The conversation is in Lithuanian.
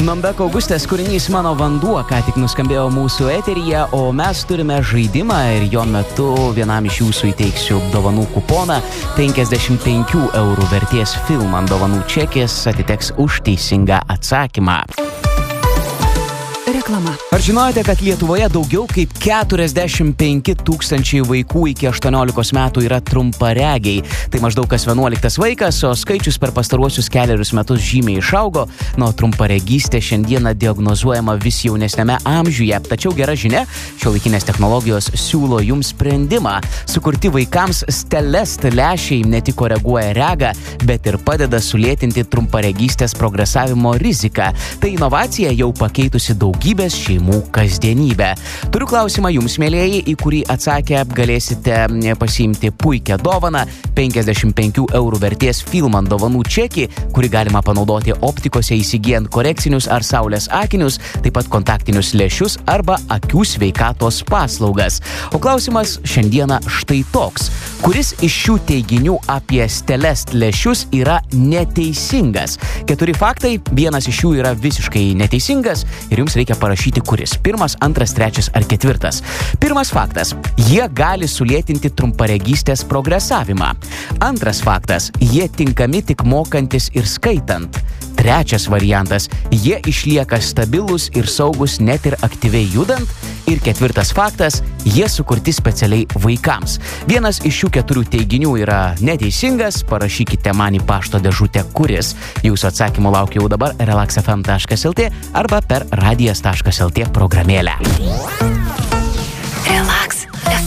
Nombeko Augustės kūrinys Mano vanduo ką tik nuskambėjo mūsų eteryje, o mes turime žaidimą ir jo metu vienam iš jūsų įteiksiu dovanų kuponą. 55 eurų vertės Filman dovanų čekis atiteks už teisingą atsakymą. Reklama. Ar žinojote, kad Lietuvoje daugiau kaip 45 000 vaikų iki 18 metų yra trumparegiai? Tai maždaug kas 11 vaikas, o skaičius per pastaruosius keliarius metus žymiai išaugo. Nuo trumparegystė šiandieną diagnozuojama vis jaunesnėme amžiuje. Tačiau gera žinia, šiuolaikinės technologijos siūlo jums sprendimą. Sukurti vaikams Stellest lęšiai ne tik koreguoja regą, bet ir padeda sulėtinti trumparegystės progresavimo riziką. Tai inovacija jau pakeitusi daugybės šeimų kasdienybę. Turiu klausimą jums, mėlėjai, į kurį atsakę galėsite pasiimti puikią dovaną 55 eurų vertės Filman dovanų čekį, kurį galima panaudoti optikose įsigijant korekcinius ar saulės akinius, taip pat kontaktinius lęšius arba akių sveikatos paslaugas. O klausimas šiandieną štai toks. Kuris iš šių teiginių apie Stellest lęšius yra neteisingas? 4 faktai, vienas iš jų yra visiškai neteisingas ir jums reikia parašyti kuris. 1, 2, 3 ar 4. Pirmas faktas. Jie gali sulėtinti trumparegystės progresavimą. 2 faktas. Jie tinkami tik mokantis ir skaitant. 3 variantas. Jie išlieka stabilus ir saugus net ir aktyviai judant. Ir 4 faktas. Jie sukurti specialiai vaikams. Vienas iš šių 4 teiginių yra neteisingas. Parašykite man į pašto dėžutę kuris. Jūsų atsakymų laukia jau dabar relaxfm.lt arba per radijas.lt programėlę.